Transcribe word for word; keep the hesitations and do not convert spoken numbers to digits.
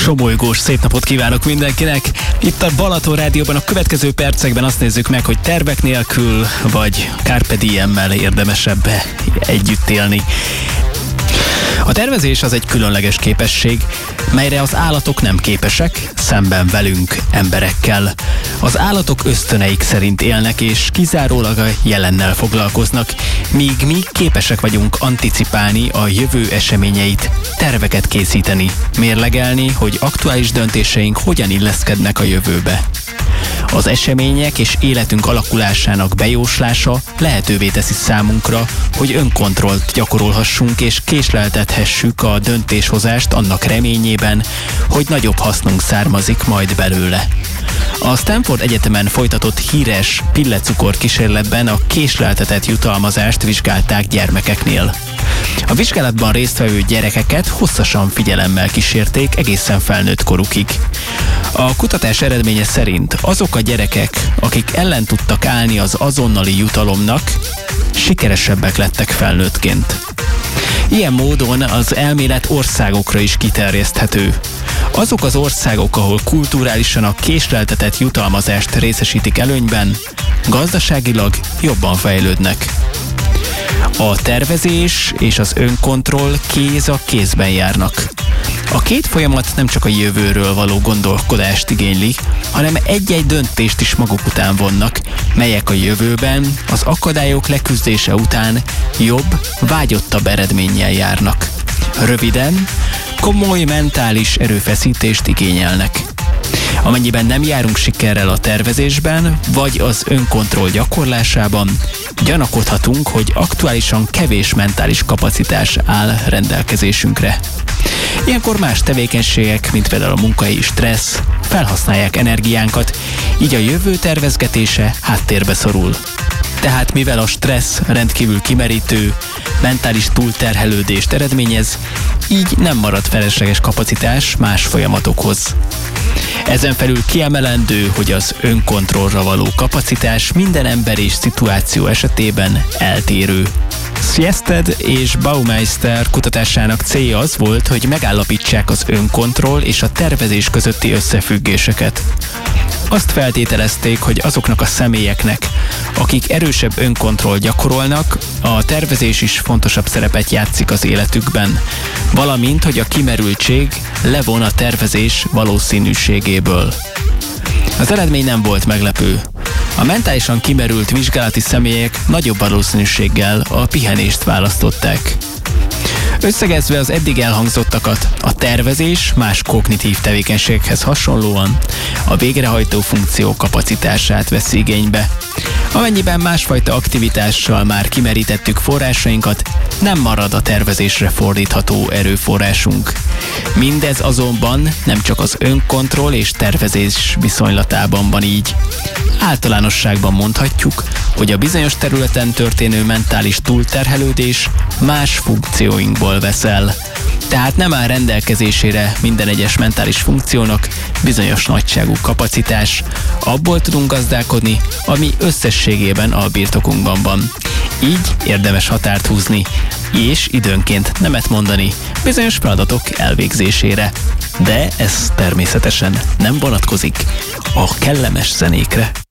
Somolygós szép napot kívánok mindenkinek! Itt a Balaton Rádióban a következő percekben azt nézzük meg, hogy tervek nélkül vagy carpe diemmel érdemesebb együtt élni. A tervezés az egy különleges képesség, melyre az állatok nem képesek, szemben velünk, emberekkel. Az állatok ösztöneik szerint élnek és kizárólag a jelennel foglalkoznak, míg mi képesek vagyunk anticipálni a jövő eseményeit, terveket készíteni, mérlegelni, hogy aktuális döntéseink hogyan illeszkednek a jövőbe. Az események és életünk alakulásának bejóslása lehetővé teszi számunkra, hogy önkontrollt gyakorolhassunk és késleltethessük a döntéshozást annak reményében, hogy nagyobb hasznunk származik majd belőle. A Stanford Egyetemen folytatott híres pillecukor kísérletben a késleltetett jutalmazást vizsgálták gyermekeknél. A vizsgálatban résztvevő gyerekeket hosszasan figyelemmel kísérték egészen felnőtt korukig. A kutatás eredménye szerint azok a gyerekek, akik ellen tudtak állni az azonnali jutalomnak, sikeresebbek lettek felnőttként. Ilyen módon az elmélet országokra is kiterjeszthető. Azok az országok, ahol kulturálisan a késleltetett jutalmazást részesítik előnyben, gazdaságilag jobban fejlődnek. A tervezés és az önkontroll kéz a kézben járnak. A két folyamat nem csak a jövőről való gondolkodást igényli, hanem egy-egy döntést is maguk után vonnak, melyek a jövőben, az akadályok leküzdése után jobb, vágyottabb eredménnyel járnak. Röviden, komoly mentális erőfeszítést igényelnek. Amennyiben nem járunk sikerrel a tervezésben, vagy az önkontroll gyakorlásában, gyanakodhatunk, hogy aktuálisan kevés mentális kapacitás áll rendelkezésünkre. Ilyenkor más tevékenységek, mint például a munkai stressz, felhasználják energiánkat, így a jövő tervezgetése háttérbe szorul. Tehát mivel a stressz rendkívül kimerítő, mentális túlterhelődést eredményez, így nem marad felesleges kapacitás más folyamatokhoz. Ezen felül kiemelendő, hogy az önkontrollra való kapacitás minden ember és szituáció esetében eltérő. Sjested és Baumeister kutatásának célja az volt, hogy megállapítsák az önkontroll és a tervezés közötti összefüggéseket. Azt feltételezték, hogy azoknak a személyeknek, akik erősebb önkontroll gyakorolnak, a tervezés is fontosabb szerepet játszik az életükben, valamint, hogy a kimerültség levon a tervezés valószínűségéből. Az eredmény nem volt meglepő. A mentálisan kimerült vizsgálati személyek nagyobb valószínűséggel a pihenést választották. Összegezve az eddig elhangzottakat, a tervezés más kognitív tevékenységhez hasonlóan a végrehajtó funkció kapacitását veszi igénybe. Amennyiben másfajta aktivitással már kimerítettük forrásainkat, nem marad a tervezésre fordítható erőforrásunk. Mindez azonban nem csak az önkontroll és tervezés viszonylatában van így. Általánosságban mondhatjuk, hogy a bizonyos területen történő mentális túlterhelődés más funkcióinkból vesz el. Tehát nem áll rendelkezésére minden egyes mentális funkciónak bizonyos nagyságú kapacitás. Abból tudunk gazdálkodni, ami összességében a birtokunkban van. Így érdemes határt húzni, és időnként nemet mondani bizonyos feladatok elvégzésére. De ez természetesen nem vonatkozik a kellemes zenékre.